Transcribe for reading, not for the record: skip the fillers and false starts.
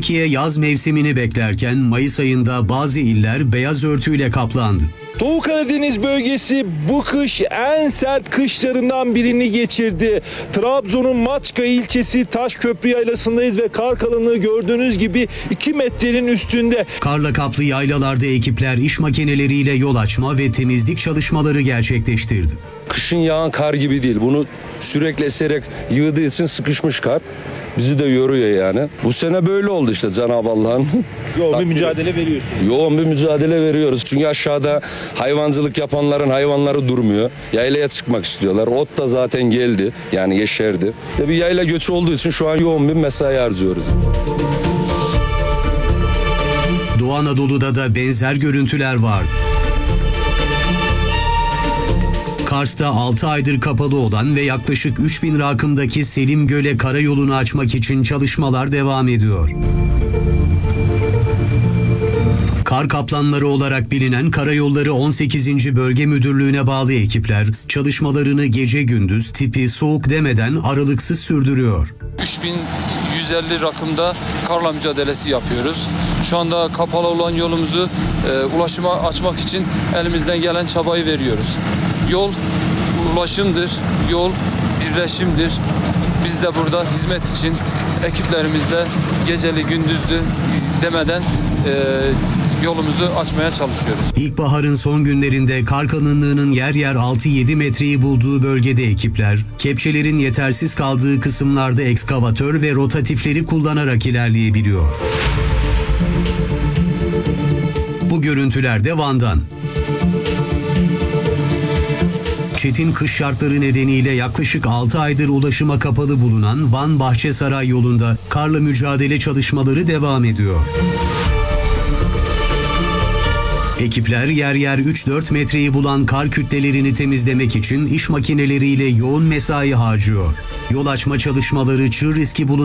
Türkiye yaz mevsimini beklerken Mayıs ayında bazı iller beyaz örtüyle kaplandı. Doğu Karadeniz bölgesi bu kış en sert kışlarından birini geçirdi. Trabzon'un Maçka ilçesi Taşköprü yaylasındayız ve kar kalınlığı gördüğünüz gibi 2 metrenin üstünde. Karla kaplı yaylalarda ekipler iş makineleriyle yol açma ve temizlik çalışmaları gerçekleştirdi. Kışın yağan kar gibi değil. Bunu sürekli eserek yığdığı için sıkışmış kar. Bizi de yoruyor yani. Bu sene böyle oldu işte Cenab-ı Allah'ın. Yoğun bir mücadele veriyorsunuz. Yoğun bir mücadele veriyoruz. Çünkü aşağıda hayvancılık yapanların hayvanları durmuyor. Yaylaya çıkmak istiyorlar. Ot da zaten geldi. Yani yeşerdi. Bir yayla göçü olduğu için şu an yoğun bir mesai harcıyoruz. Doğu Anadolu'da da benzer görüntüler vardı. Kars'ta 6 aydır kapalı olan ve yaklaşık 3000 rakımdaki Selim Göl'e karayolunu açmak için çalışmalar devam ediyor. Kar kaplanları olarak bilinen Karayolları 18. Bölge Müdürlüğü'ne bağlı ekipler çalışmalarını gece gündüz tipi soğuk demeden aralıksız sürdürüyor. 3150 rakımda karla mücadelesi yapıyoruz. Şu anda kapalı olan yolumuzu ulaşıma açmak için elimizden gelen çabayı veriyoruz. Yol ulaşımdır, yol birleşimdir. Biz de burada hizmet için ekiplerimizle geceli gündüzlü demeden yolumuzu açmaya çalışıyoruz. İlkbaharın son günlerinde kar kalınlığının yer yer 6-7 metreyi bulduğu bölgede ekipler, kepçelerin yetersiz kaldığı kısımlarda ekskavatör ve rotatifleri kullanarak ilerleyebiliyor. Bu görüntüler de Van'dan. Çetin kış şartları nedeniyle yaklaşık 6 aydır ulaşıma kapalı bulunan Van-Bahçesaray yolunda karla mücadele çalışmaları devam ediyor. Ekipler yer yer 3-4 metreyi bulan kar kütlelerini temizlemek için iş makineleriyle yoğun mesai harcıyor. Yol açma çalışmaları çığ riski bulunan